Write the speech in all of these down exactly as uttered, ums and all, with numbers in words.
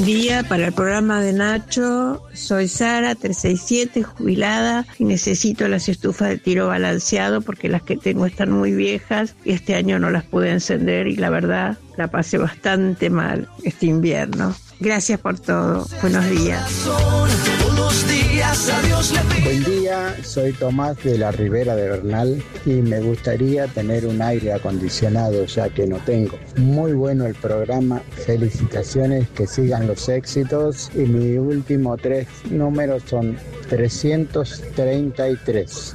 Día para el programa de Nacho. Soy Sara, trescientos sesenta y siete, jubilada, y necesito las estufas de tiro balanceado porque las que tengo están muy viejas y este año no las pude encender y la verdad la pasé bastante mal este invierno. Gracias por todo. Buenos días. Buen día, soy Tomás de la Ribera de Bernal y me gustaría tener un aire acondicionado ya que no tengo. Muy bueno el programa, felicitaciones, que sigan los éxitos y mi último tres números son trescientos treinta y tres.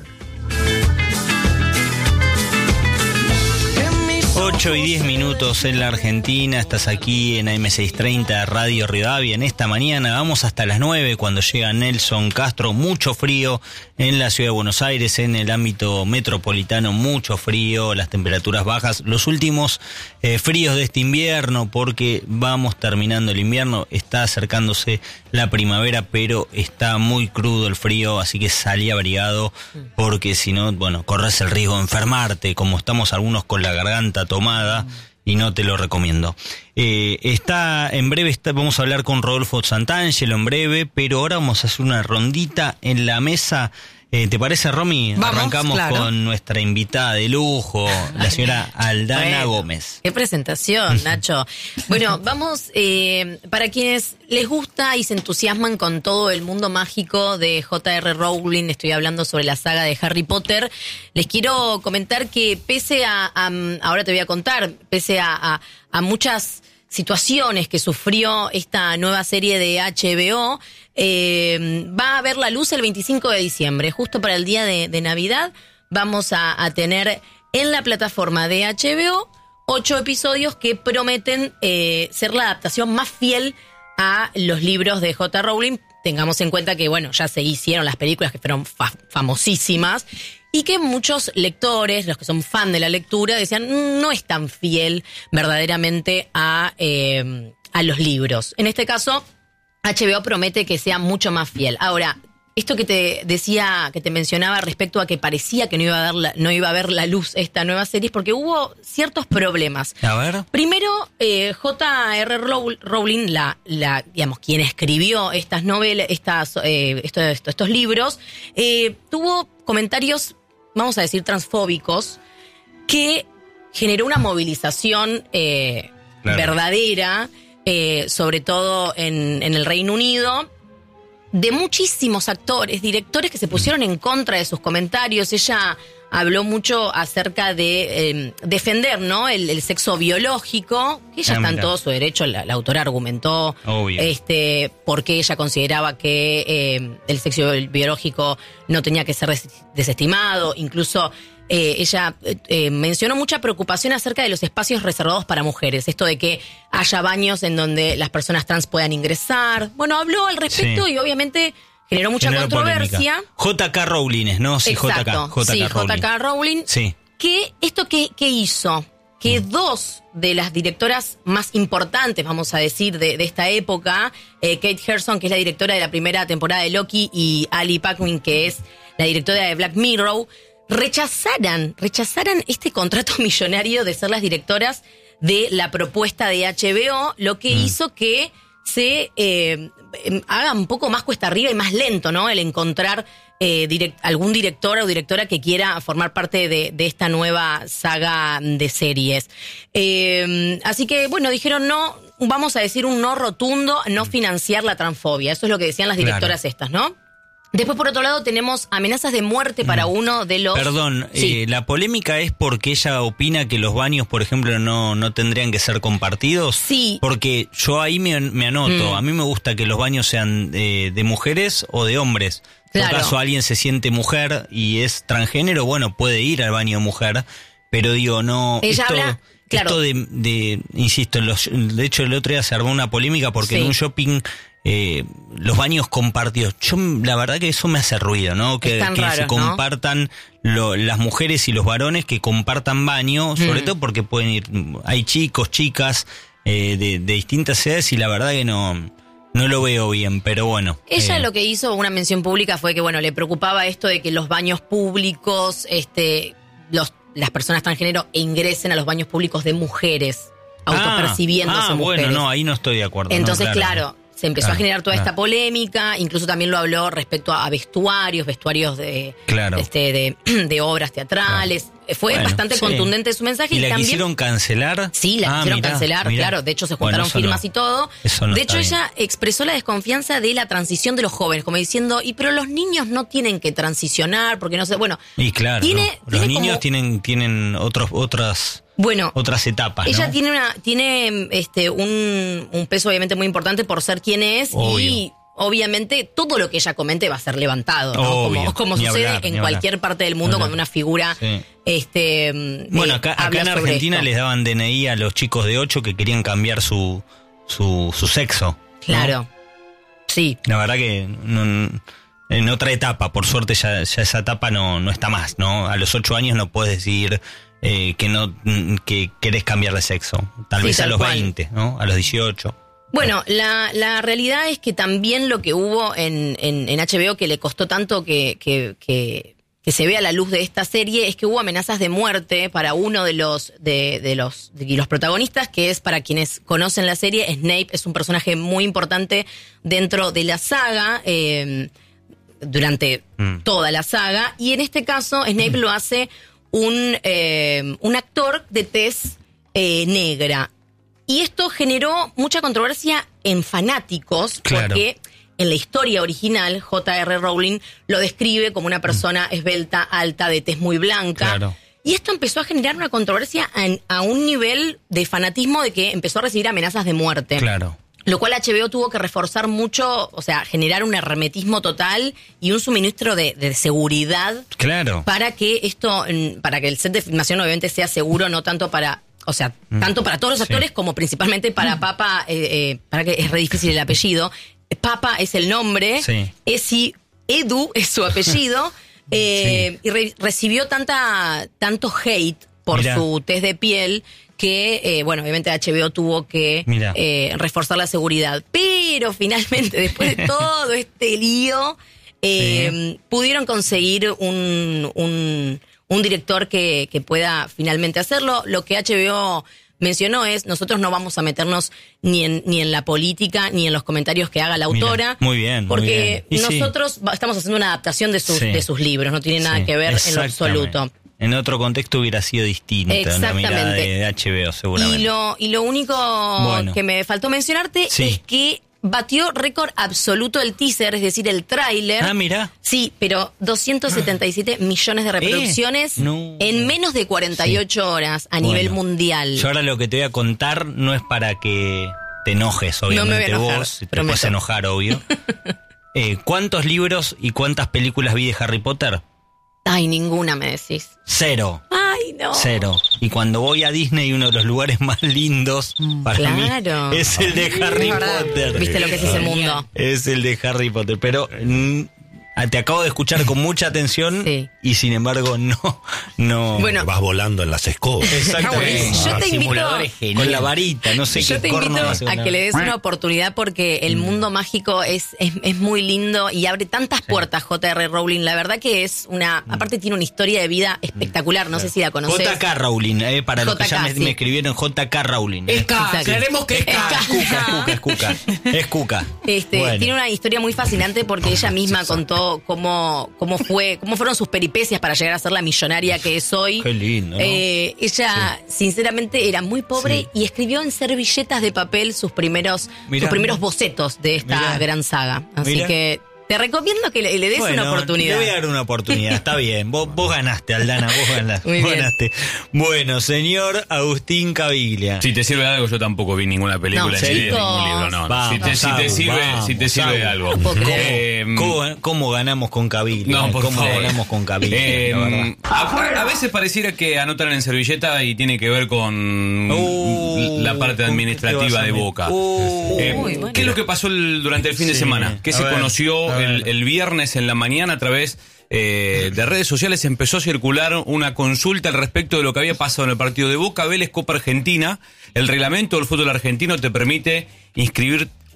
ocho y diez minutos en la Argentina, estás aquí en A M seiscientos treinta Radio Rivadavia. En esta mañana vamos hasta las nueve cuando llega Nelson Castro. Mucho frío en la ciudad de Buenos Aires, en el ámbito metropolitano, mucho frío, las temperaturas bajas, los últimos eh, fríos de este invierno, porque vamos terminando el invierno, está acercándose la primavera, pero está muy crudo el frío, así que salí abrigado, porque si no, bueno, corres el riesgo de enfermarte, como estamos algunos con la garganta tomada, y no te lo recomiendo. Eh, está en breve, está, vamos a hablar con Rodolfo Santangelo en breve, pero ahora vamos a hacer una rondita en la mesa. Eh, ¿Te parece, Romy? Vamos, Arrancamos claro. con nuestra invitada de lujo, la señora Aldana bueno, Gómez. Qué presentación, Nacho. Bueno, vamos, eh, para quienes les gusta y se entusiasman con todo el mundo mágico de J R Rowling, estoy hablando sobre la saga de Harry Potter, les quiero comentar que pese a, a ahora te voy a contar, pese a, a, a muchas situaciones que sufrió esta nueva serie de H B O, eh, va a ver la luz el veinticinco de diciembre, justo para el día de, de Navidad. Vamos a, a tener en la plataforma de H B O ocho episodios que prometen eh, ser la adaptación más fiel a los libros de J. Rowling. Tengamos en cuenta que, bueno, ya se hicieron las películas que fueron fa- famosísimas y que muchos lectores, los que son fan de la lectura, decían no es tan fiel verdaderamente a, eh, a los libros. En este caso, H B O promete que sea mucho más fiel. Ahora, esto que te decía, que te mencionaba respecto a que parecía que no iba a dar la, no iba a ver la luz esta nueva serie, es porque hubo ciertos problemas. A ver. Primero, eh, J R Rowling, la, la, digamos, quien escribió estas novelas, estas, eh, estos, estos, estos libros, eh, tuvo comentarios, vamos a decir, transfóbicos, que generó una movilización eh, claro. verdadera, eh, sobre todo en, en el Reino Unido, de muchísimos actores, directores que se pusieron en contra de sus comentarios. Ella habló mucho acerca de eh, defender, ¿no?, el, el sexo biológico, que ella ah, está mira. en todo su derecho. La, la autora argumentó Obvio. este porque ella consideraba que eh, el sexo biológico no tenía que ser des- desestimado, incluso Eh, ella eh, mencionó mucha preocupación acerca de los espacios reservados para mujeres, esto de que haya baños en donde las personas trans puedan ingresar. Bueno, habló al respecto sí. y obviamente generó mucha generó controversia. J K Rowling, ¿no? Sí, Exacto, J K, J K sí, Rowling. J K Rowling. Sí. Que esto que, que hizo, que mm. dos de las directoras más importantes, vamos a decir, de, de esta época, eh, Kate Herson, que es la directora de la primera temporada de Loki, y Ali Paquin, que es la directora de Black Mirror, rechazaran, rechazaran este contrato millonario de ser las directoras de la propuesta de H B O, lo que mm. hizo que se eh, haga un poco más cuesta arriba y más lento, ¿no?, el encontrar eh, direct, algún director o directora que quiera formar parte de, de esta nueva saga de series. Eh, así que, bueno, dijeron no, vamos a decir un no rotundo, no financiar la transfobia. Eso es lo que decían las directoras claro. estas, ¿no? Después, por otro lado, tenemos amenazas de muerte para uno de los... Perdón, sí. eh, ¿la polémica es porque ella opina que los baños, por ejemplo, no, no tendrían que ser compartidos? Sí. Porque yo ahí me, me anoto. Mm. A mí me gusta que los baños sean de, de mujeres o de hombres. En claro. todo caso, alguien se siente mujer y es transgénero, bueno, puede ir al baño mujer. Pero digo, no... Ella esto, habla... Claro. Esto de, de insisto, en los, de hecho el otro día se armó una polémica porque sí. en un shopping... Eh, los baños compartidos, yo la verdad que eso me hace ruido, ¿no? Que, que raros, se compartan ¿no? lo, las mujeres y los varones que compartan baño, sobre mm. todo porque pueden ir, hay chicos, chicas eh, de, de distintas edades y la verdad que no, no lo veo bien, pero bueno. Ella eh. lo que hizo, una mención pública, fue que bueno, le preocupaba esto de que los baños públicos, este, los, las personas transgénero ingresen a los baños públicos de mujeres. autopercibiéndose ah, ah, mujeres. Bueno, no, ahí no estoy de acuerdo. Entonces, no, claro, claro, se empezó claro, a generar toda claro. esta polémica, incluso también lo habló respecto a vestuarios, vestuarios de, claro. este, de, de obras teatrales. Claro. Fue bueno, bastante sí. contundente su mensaje. ¿Y, y la también, quisieron cancelar? Sí, la ah, quisieron mirá, cancelar, mirá. claro. De hecho, se juntaron bueno, firmas no, y todo. Eso no de hecho, está ella bien. expresó la desconfianza de la transición de los jóvenes, como diciendo, y pero los niños no tienen que transicionar, porque no sé, bueno. Y claro, tiene, no. los tiene niños como, tienen, tienen otros, otras... Bueno, otras etapas, ella ¿no? tiene una tiene este un, un peso obviamente muy importante por ser quien es. Obvio. Y obviamente todo lo que ella comente va a ser levantado, ¿no? Obvio, como como sucede hablar, en cualquier hablar. parte del mundo cuando una figura sí. este bueno eh, acá, acá en Argentina les daban D N I a los chicos de ocho que querían cambiar su su, su sexo, ¿no? Claro, sí. La verdad que no, en otra etapa, por suerte ya, ya esa etapa no, no está más, ¿no? A los ocho años no puedes decidir eh, que no que querés cambiar de sexo. Tal Sí, vez tal a los cual. veinte, ¿no? A los dieciocho. Bueno, la, la realidad es que también lo que hubo en, en, en H B O que le costó tanto que, que, que, que se vea la luz de esta serie es que hubo amenazas de muerte para uno de los de, de los de los protagonistas, que es, para quienes conocen la serie, Snape es un personaje muy importante dentro de la saga, eh, durante mm. toda la saga, y en este caso Snape mm. lo hace un, eh, un actor de tez eh, negra. Y esto generó mucha controversia en fanáticos, claro. porque en la historia original J R Rowling lo describe como una persona esbelta, alta, de tez muy blanca. Claro. Y esto empezó a generar una controversia en, a un nivel de fanatismo de que empezó a recibir amenazas de muerte. Claro. Lo cual H B O tuvo que reforzar mucho, o sea, generar un hermetismo total y un suministro de, de seguridad. Claro. Para que esto, para que el set de filmación obviamente sea seguro, no tanto para... O sea, mm. tanto para todos los actores sí. como principalmente para mm. Papa, eh, eh, para que es re difícil el apellido. Papa es el nombre, sí. Esi, Edu es su apellido, eh, sí. y re, recibió tanta tanto hate por Mirá. su tez de piel que, eh, bueno, obviamente H B O tuvo que eh, reforzar la seguridad. Pero finalmente, después de todo este lío, eh, sí. pudieron conseguir un... un un director que, que pueda finalmente hacerlo. Lo que H B O mencionó es, nosotros no vamos a meternos ni en ni en la política, ni en los comentarios que haga la autora. Mira, muy bien, porque muy bien. nosotros sí. estamos haciendo una adaptación de sus, sí. de sus libros, no tiene nada sí, que ver en lo absoluto. En otro contexto hubiera sido distinto la mirada de, de H B O, seguramente. Y lo, y lo único bueno. que me faltó mencionarte sí. es que batió récord absoluto el teaser, es decir, el tráiler. Ah, mira. Sí, pero doscientos setenta y siete ah. millones de reproducciones eh, no. en menos de cuarenta y ocho sí. horas a bueno, nivel mundial. Yo ahora lo que te voy a contar no es para que te enojes, obviamente, no enojar, vos. Te prometo. Puedes enojar, obvio. eh, ¿Cuántos libros y cuántas películas vi de Harry Potter? Ay, ninguna me decís. Cero. Ay, no. Cero. Y cuando voy a Disney, uno de los lugares más lindos para claro. mí es el de Harry Potter. ¿Viste lo que es ese mundo? Es el de Harry Potter. Pero mm, te acabo de escuchar con mucha atención sí. y sin embargo no, no. Bueno, vas volando en las escobas. Exactamente. Ah, yo te invito con la varita, no sé yo qué te corno invito a que le des una oportunidad porque el mundo mágico es, es, es muy lindo y abre tantas sí. puertas J R Rowling. La verdad que es una, aparte tiene una historia de vida espectacular, no sí. sé si la conoces. J K Rowling, eh, para J K, los que ya me, sí. me escribieron J K Rowling. Eh. Es K, creemos que es K. Es Cuca, es Cuca, es Cuca. Es Cuca. Este, bueno. Tiene una historia muy fascinante porque ella misma sí, contó Cómo, cómo fue, cómo fueron sus peripecias para llegar a ser la millonaria que es hoy. Qué lindo, ¿no? Eh, ella, sí. sinceramente, era muy pobre sí. y escribió en servilletas de papel sus primeros, Mirá, sus primeros bocetos de esta Mirá. gran saga. Así Mirá. que te recomiendo que le, le des bueno, una oportunidad. Le voy a dar una oportunidad, está bien. Vos, vos ganaste, Aldana, vos ganaste. Muy vos bien. ganaste. Bueno, señor Agustín Caviglia. Si te sirve de algo, yo tampoco vi ninguna película no, ni ningún libro, no. Vamos, si, te, si te sirve, vamos, si te sirve de algo. ¿Cómo, eh, ¿Cómo, ¿Cómo ganamos con Caviglia? No, por ¿Cómo favor. ganamos con Caviglia? Eh, a, a veces pareciera que anotan en servilleta y tiene que ver con uh, la parte administrativa de Boca. Uh, eh, Uy, bueno. ¿Qué es lo que pasó el, durante el fin sí. de semana? ¿Qué a se ver, conoció el, el viernes en la mañana a través eh, de redes sociales? Empezó a circular una consulta al respecto de lo que había pasado en el partido de Boca Vélez Copa Argentina. El reglamento del fútbol argentino te permite inscribir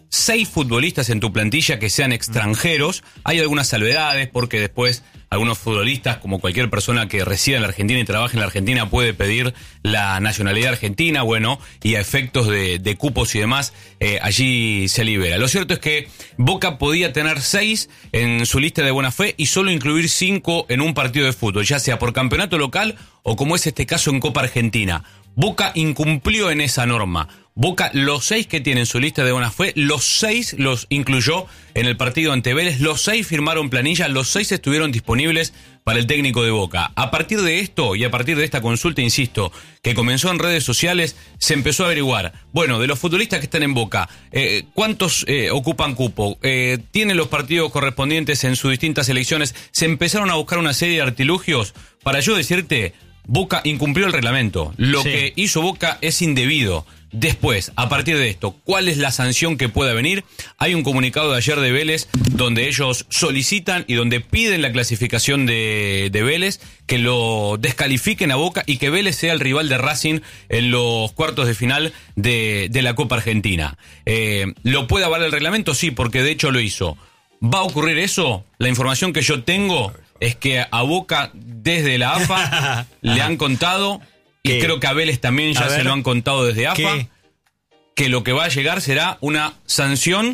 seis futbolistas en tu plantilla que sean extranjeros. Hay algunas salvedades porque después algunos futbolistas, como cualquier persona que resida en la Argentina y trabaja en la Argentina, puede pedir la nacionalidad argentina, bueno, y a efectos de, de cupos y demás, eh, allí se libera. Lo cierto es que Boca podía tener seis en su lista de buena fe y solo incluir cinco en un partido de fútbol, ya sea por campeonato local o como es este caso en Copa Argentina. Boca incumplió en esa norma. Boca, los seis que tiene en su lista de buena fe, los seis los incluyó en el partido ante Vélez, los seis firmaron planilla, los seis estuvieron disponibles para el técnico de Boca. A partir de esto y a partir de esta consulta, insisto, que comenzó en redes sociales, se empezó a averiguar, bueno, de los futbolistas que están en Boca, eh, ¿cuántos eh, ocupan cupo? Eh, ¿Tienen los partidos correspondientes en sus distintas selecciones? Se empezaron a buscar una serie de artilugios para yo decirte, Boca incumplió el reglamento. Lo sí. que hizo Boca es indebido. Después, a partir de esto, ¿cuál es la sanción que pueda venir? Hay un comunicado de ayer de Vélez donde ellos solicitan y donde piden la clasificación de, de Vélez, que lo descalifiquen a Boca y que Vélez sea el rival de Racing en los cuartos de final de, de la Copa Argentina. Eh, ¿Lo puede avalar el reglamento? Sí, porque de hecho lo hizo. ¿Va a ocurrir eso? La información que yo tengo es que a Boca desde la A F A le han contado... Y ¿Qué? Creo que a Vélez también ya a se ver, lo han contado desde A F A, ¿qué? Que lo que va a llegar será una sanción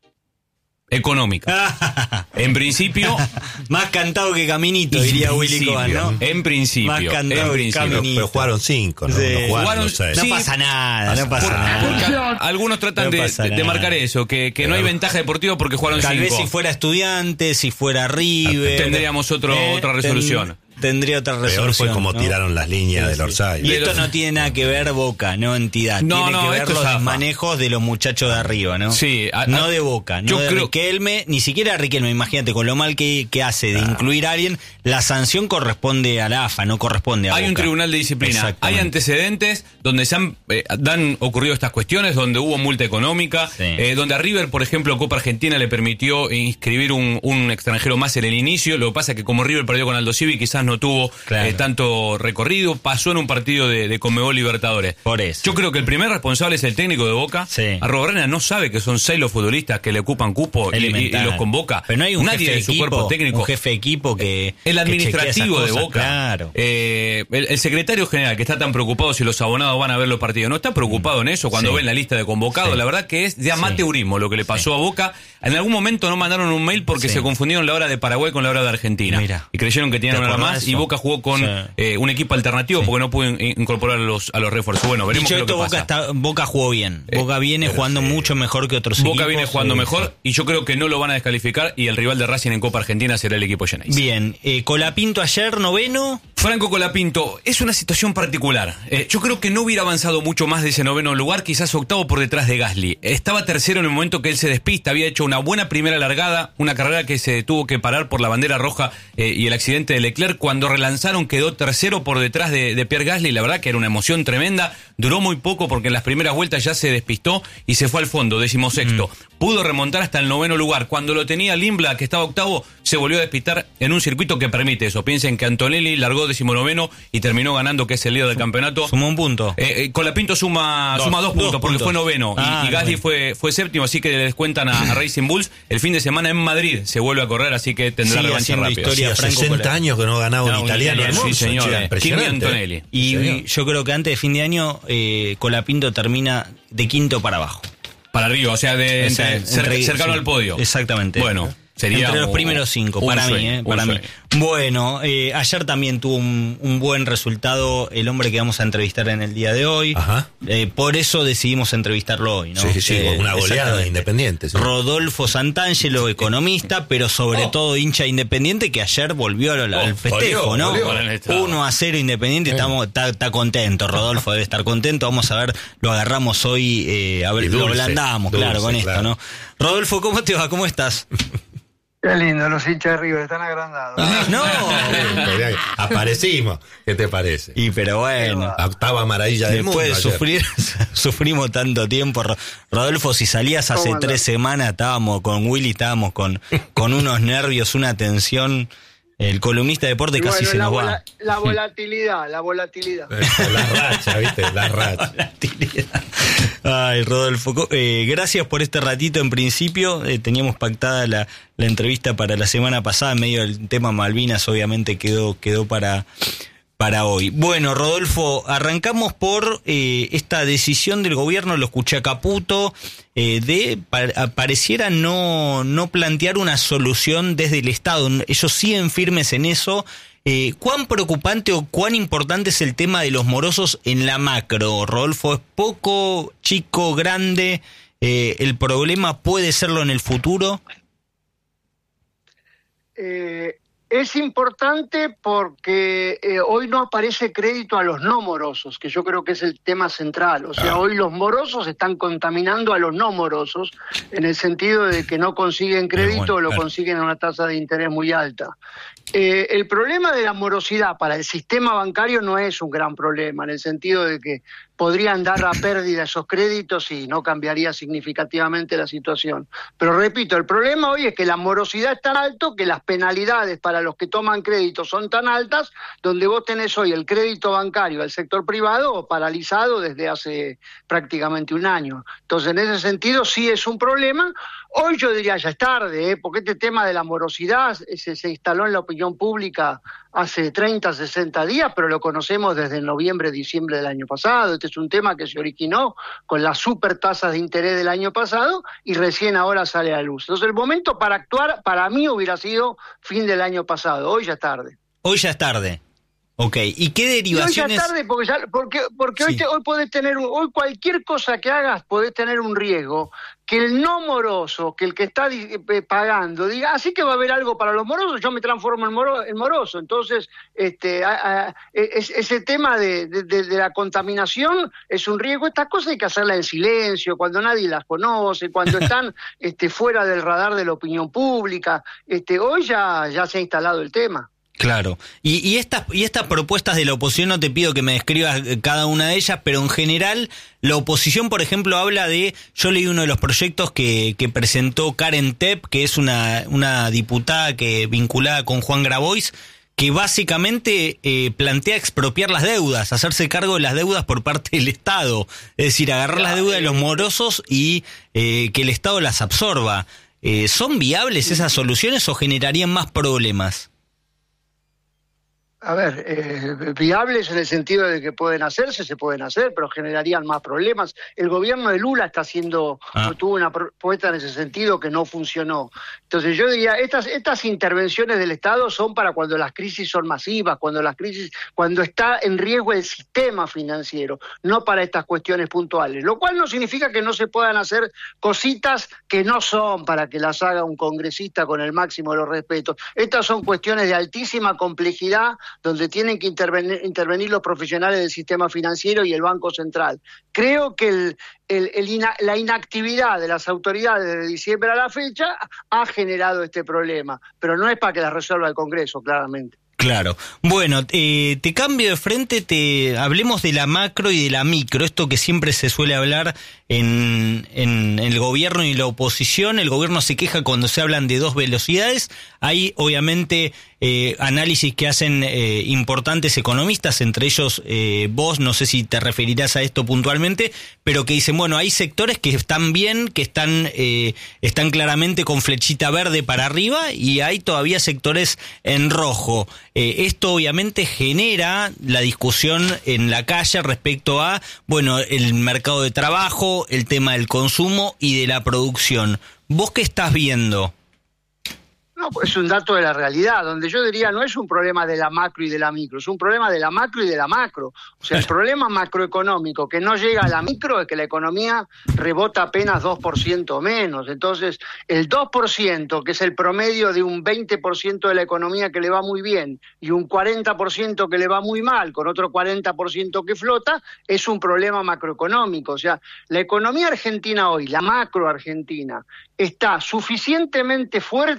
económica. En principio... Más cantado que caminito, diría Willy Coban, ¿no? En principio. Más cantado en que caminito. Pero jugaron cinco, ¿no? Sí. No jugaron, jugaron, no, sé. no pasa nada, no pasa por, nada. Algunos tratan no de, de, de marcar eso, que, que no hay ventaja deportiva porque jugaron Tal cinco. Tal vez si fuera Estudiantes, si fuera River... Tendríamos otro, eh, otra resolución. Ten... Tendría otra resolución. Peor fue como ¿no? tiraron las líneas sí, del Orsay. Y esto no tiene nada que ver Boca, no entidad. No, tiene no, que ver esto los es A F A. manejos de los muchachos de arriba, ¿no? Sí. A, a, no de Boca, no yo de creo... Riquelme, ni siquiera Riquelme. Imagínate, con lo mal que, que hace de ah. incluir a alguien, la sanción corresponde a la A F A, no corresponde a Hay Boca. un tribunal de disciplina. Hay antecedentes donde se han, eh, han ocurrido estas cuestiones, donde hubo multa económica, sí. eh, donde a River, por ejemplo, Copa Argentina le permitió inscribir un, un extranjero más en el inicio. Lo que pasa es que como River perdió con Aldo Civi, quizás no tuvo claro. eh, tanto recorrido, pasó en un partido de, de Conmebol Libertadores. Por eso. Yo creo que el primer responsable es el técnico de Boca. Sí. Arrobarrena no sabe que son seis los futbolistas que le ocupan cupo y, y, y los convoca. Pero no hay un Nadie jefe de su equipo, cuerpo técnico. Un jefe de equipo que... El administrativo que de Boca. Claro. Eh, el, el secretario general que está tan preocupado si los abonados van a ver los partidos. No está preocupado mm. en eso cuando sí. ven la lista de convocados. Sí. La verdad que es de amateurismo sí. lo que le pasó sí. a Boca. En algún momento no mandaron un mail porque sí. se confundieron la hora de Paraguay con la hora de Argentina. Mira. Y creyeron que tenían una hora más y Boca jugó con sí. eh, un equipo alternativo sí. porque no pudo incorporar a los, a los refuerzos. Bueno, veremos qué es lo que Boca pasa. Está, Boca jugó bien. Boca viene eh, jugando sí. mucho mejor que otros Boca equipos. Boca viene jugando sí, mejor sí. y yo creo que no lo van a descalificar y el rival de Racing en Copa Argentina será el equipo Genesis. Bien, eh, Colapinto ayer, noveno. Franco Colapinto, es una situación particular. Eh, yo creo que no hubiera avanzado mucho más de ese noveno lugar, quizás octavo por detrás de Gasly. Estaba tercero en el momento que él se despista, había hecho una buena primera largada, una carrera que se tuvo que parar por la bandera roja eh, y el accidente de Leclerc. Cuando relanzaron quedó tercero por detrás de, de Pierre Gasly, la verdad que era una emoción tremenda. Duró muy poco porque en las primeras vueltas ya se despistó y se fue al fondo, decimosexto. Mm. Pudo remontar hasta el noveno lugar. Cuando lo tenía Limbla, que estaba octavo, se volvió a despistar en un circuito que permite eso. Piensen que Antonelli largó decimonoveno y terminó ganando, que es el líder del campeonato. Sumó un punto. Eh, eh, Colapinto suma dos, suma dos, dos puntos, puntos porque fue noveno ah, y, y Gasly fue, fue séptimo, así que le descuentan a, a Racing Bulls. El fin de semana en Madrid se vuelve a correr, así que tendrá revancha rápida. Historia, sí, sesenta años que no ganaba no, un italiano. italiano sí, señor. Sí, Kimi Antonelli. Y señor. Yo creo que antes de fin de año eh, Colapinto termina de quinto para abajo. Para arriba, o sea, de o sea, entre, entre, cercano sí, al podio. Exactamente. Bueno, sería entre los un, primeros cinco, para sueño, mí, eh, para mí. Bueno, eh, ayer también tuvo un, un buen resultado el hombre que vamos a entrevistar en el día de hoy. Ajá. Eh, por eso decidimos entrevistarlo hoy, ¿no? Sí, sí, sí, eh, una goleada Independiente. Sí. Rodolfo Santangelo, economista, pero sobre oh. todo hincha Independiente, que ayer volvió al, al oh, festejo, volvió, ¿no? Volvió. uno a cero Independiente, estamos está, está contento, Rodolfo debe estar contento. Vamos a ver, lo agarramos hoy, eh, a ver, dulce, lo ablandamos, dulce, claro, con claro. esto, ¿no? Rodolfo, ¿cómo te va? ¿Cómo estás? Qué lindo, los hinchas de River están agrandados. Ah, no, aparecimos. ¿Qué te parece? Y pero bueno, octava maravilla del mundo. Después de sufrir, sufrimos tanto tiempo. Rodolfo, si salías hace tres semanas, estábamos con Willy, estábamos con, con unos nervios, una tensión. El columnista de deporte casi bueno, se la nos vola- va. La volatilidad, la volatilidad. La racha, ¿viste? La racha. Volatilidad. Ay, Rodolfo, co- eh, gracias por este ratito. En principio eh, teníamos pactada la, la entrevista para la semana pasada, en medio del tema Malvinas, obviamente quedó, quedó para... para hoy. Bueno, Rodolfo, arrancamos por eh, esta decisión del gobierno, lo escuché a Caputo, eh, de pa- pareciera no, no plantear una solución desde el Estado. Ellos siguen firmes en eso. Eh, ¿Cuán preocupante o cuán importante es el tema de los morosos en la macro, Rodolfo? ¿Es poco, chico, grande? Eh, ¿El problema puede serlo en el futuro? Eh, es importante porque eh, hoy no aparece crédito a los no morosos, que yo creo que es el tema central. O sea, Ah. hoy los morosos están contaminando a los no morosos en el sentido de que no consiguen crédito bueno, o lo claro. consiguen a una tasa de interés muy alta. Eh, el problema de la morosidad para el sistema bancario no es un gran problema, en el sentido de que podrían dar a pérdida esos créditos y no cambiaría significativamente la situación. Pero repito, el problema hoy es que la morosidad es tan alto que las penalidades para los que toman créditos son tan altas, donde vos tenés hoy el crédito bancario del sector privado paralizado desde hace prácticamente un año. Entonces, en ese sentido sí es un problema. Hoy yo diría ya es tarde, ¿eh? Porque este tema de la morosidad se, se instaló en la opinión pública hace treinta, sesenta días, pero lo conocemos desde noviembre, diciembre del año pasado. Este es un tema que se originó con las super tasas de interés del año pasado y recién ahora sale a la luz. Entonces el momento para actuar para mí hubiera sido fin del año pasado, hoy ya es tarde. Hoy ya es tarde. Ok, ¿y qué Y hoy derivaciones? ya es tarde porque, ya, porque, porque Sí. hoy, te, hoy podés tener, un- hoy cualquier cosa que hagas podés tener un riesgo, que el no moroso, que el que está di- eh, pagando, diga, así que va a haber algo para los morosos, yo me transformo en, moro, en moroso. Entonces, este, a, a, es, ese tema de, de, de, de la contaminación es un riesgo. Estas cosas hay que hacerlas en silencio, cuando nadie las conoce, cuando están este, fuera del radar de la opinión pública. Este, hoy ya, ya se ha instalado el tema. Claro. Y, y estas y estas propuestas de la oposición, no te pido que me describas eh, cada una de ellas, pero en general la oposición, por ejemplo, habla de, yo leí uno de los proyectos que, que presentó Karen Tepp, que es una, una diputada que vinculada con Juan Grabois, que básicamente eh, plantea expropiar las deudas, hacerse cargo de las deudas por parte del Estado, es decir, agarrar las deudas de los morosos y eh, que el Estado las absorba. Eh, ¿Son viables esas soluciones o generarían más problemas? A ver, eh, viables en el sentido de que pueden hacerse, se pueden hacer, pero generarían más problemas. El gobierno de Lula está haciendo, Ah. tuvo una propuesta en ese sentido que no funcionó. Entonces yo diría, estas, estas intervenciones del Estado son para cuando las crisis son masivas, cuando las crisis, cuando está en riesgo el sistema financiero, no para estas cuestiones puntuales. Lo cual no significa que no se puedan hacer cositas que no son para que las haga un congresista con el máximo de los respetos. Estas son cuestiones de altísima complejidad, donde tienen que intervenir, intervenir los profesionales del sistema financiero y el Banco Central. Creo que el, el, el ina, la inactividad de las autoridades de diciembre a la fecha ha generado este problema, pero no es para que la resuelva el Congreso, claramente. Claro. Bueno, eh, te cambio de frente, te hablemos de la macro y de la micro, esto que siempre se suele hablar en, en el gobierno y la oposición. El gobierno se queja cuando se hablan de dos velocidades. Hay, obviamente, eh, análisis que hacen eh, importantes economistas, entre ellos eh, vos, no sé si te referirás a esto puntualmente, pero que dicen, bueno, hay sectores que están bien, que están, eh, están claramente con flechita verde para arriba, y hay todavía sectores en rojo. Eh, esto obviamente genera la discusión en la calle respecto a, bueno, el mercado de trabajo, el tema del consumo y de la producción. ¿Vos qué estás viendo? No, pues es un dato de la realidad, donde yo diría no es un problema de la macro y de la micro, es un problema de la macro y de la macro. O sea, el problema macroeconómico que no llega a la micro es que la economía rebota apenas dos por ciento menos. Entonces, el dos por ciento, que es el promedio de un veinte por ciento de la economía que le va muy bien y un cuarenta por ciento que le va muy mal, con otro cuarenta por ciento que flota, es un problema macroeconómico. O sea, la economía argentina hoy, la macro argentina, está suficientemente fuerte como para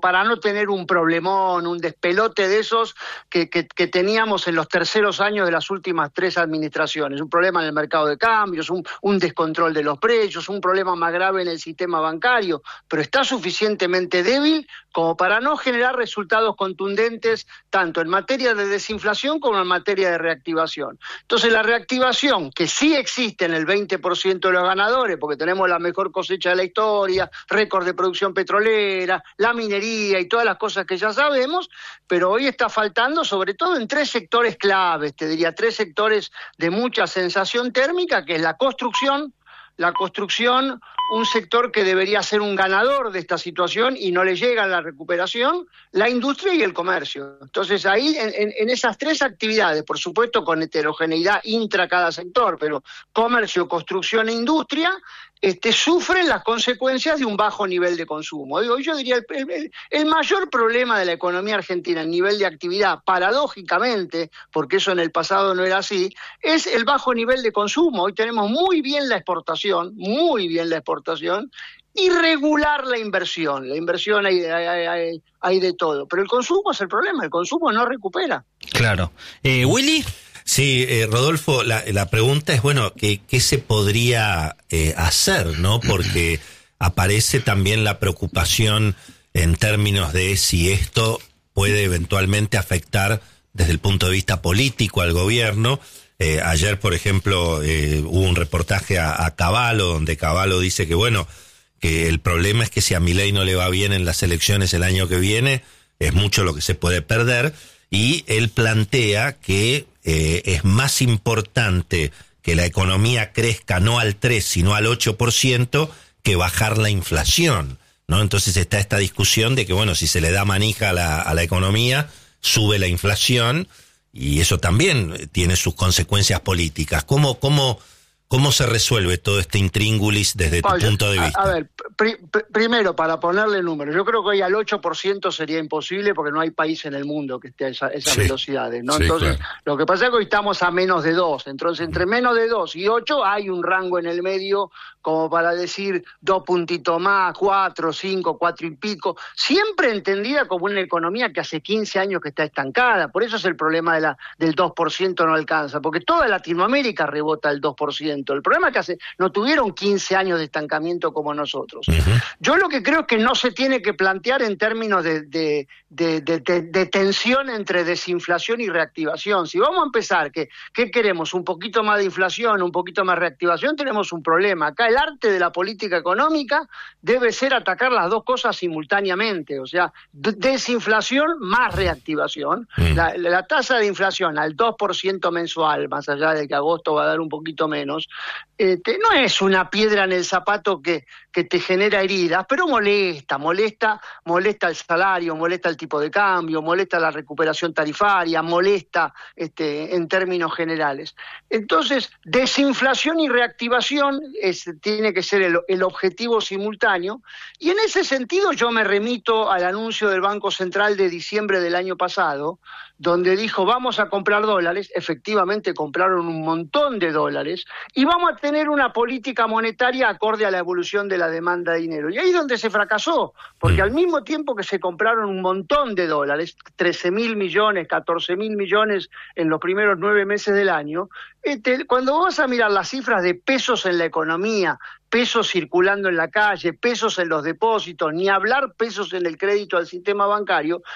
para no tener un problemón, un despelote de esos que, que, que teníamos en los terceros años de las últimas tres administraciones. Un problema en el mercado de cambios, un, un descontrol de los precios, un problema más grave en el sistema bancario, pero está suficientemente débil como para no generar resultados contundentes tanto en materia de desinflación como en materia de reactivación. Entonces la reactivación, que sí existe en el veinte por ciento de los ganadores, porque tenemos la mejor cosecha de la historia, récord de producción petrolera, la minería y todas las cosas que ya sabemos, pero hoy está faltando sobre todo en tres sectores claves, te diría tres sectores de mucha sensación térmica, que es la construcción, la construcción, un sector que debería ser un ganador de esta situación y no le llega la recuperación, la industria y el comercio. Entonces ahí, en, en, en esas tres actividades, por supuesto con heterogeneidad intra cada sector, pero comercio, construcción e industria, este, sufren las consecuencias de un bajo nivel de consumo. Digo, yo diría, el, el, el mayor problema de la economía argentina en nivel de actividad, paradójicamente, porque eso en el pasado no era así, es el bajo nivel de consumo. Hoy tenemos muy bien la exportación, muy bien la exportación, y regular la inversión. La inversión hay, hay, hay, hay de todo, pero el consumo es el problema, el consumo no recupera. Claro. Eh, ¿Willy? Sí, eh, Rodolfo, la, la pregunta es, bueno, ¿qué, qué se podría eh, hacer, no? Porque aparece también la preocupación en términos de si esto puede eventualmente afectar desde el punto de vista político al gobierno. Eh, ayer, por ejemplo, eh, hubo un reportaje a, a Cavallo, donde Cavallo dice que, bueno, que el problema es que si a Milei no le va bien en las elecciones el año que viene, es mucho lo que se puede perder, y él plantea que eh, es más importante que la economía crezca no al tres, sino al ocho por ciento, que bajar la inflación, ¿no? Entonces está esta discusión de que, bueno, si se le da manija a la, a la economía, sube la inflación, y eso también tiene sus consecuencias políticas. ¿Cómo, cómo, cómo se resuelve todo este intríngulis desde tu Oye, punto de vista? A, a ver, pri, pr primero, para ponerle números, yo creo que hoy al ocho por ciento sería imposible porque no hay país en el mundo que esté a esa, esas sí, velocidades, ¿no? Sí, entonces, claro. Lo que pasa es que hoy estamos a menos de dos, entonces entre menos de dos y ocho hay un rango en el medio como para decir dos puntitos más, cuatro, cinco, cuatro y pico, siempre entendida como una economía que hace quince años que está estancada. Por eso es el problema de la, del dos por ciento no alcanza, porque toda Latinoamérica rebota el dos por ciento. El problema es que hace, no tuvieron quince años de estancamiento como nosotros. Uh-huh. Yo lo que creo es que no se tiene que plantear en términos de, de, de, de, de, de tensión entre desinflación y reactivación. Si vamos a empezar, que ¿qué queremos? Un poquito más de inflación, un poquito más reactivación, tenemos un problema. Acá el arte de la política económica debe ser atacar las dos cosas simultáneamente, o sea, desinflación más reactivación. Mm. La, la tasa de inflación al dos por ciento mensual, más allá de que agosto va a dar un poquito menos, este, no es una piedra en el zapato que, que te genera heridas, pero molesta, molesta, molesta el salario, molesta el tipo de cambio, molesta la recuperación tarifaria, molesta este, en términos generales. Entonces, desinflación y reactivación es, tiene que ser el, el objetivo simultáneo, y en ese sentido yo me remito al anuncio del Banco Central de diciembre del año pasado, donde dijo vamos a comprar dólares. Efectivamente compraron un montón de dólares y vamos a tener una política monetaria acorde a la evolución de la demanda de dinero. Y ahí es donde se fracasó, porque al mismo tiempo que se compraron un montón de dólares, trece mil millones, catorce mil millones en los primeros nueve meses del año, este, cuando vas a mirar las cifras de pesos en la economía, pesos circulando en la calle, pesos en los depósitos, ni hablar pesos en el crédito al sistema bancario,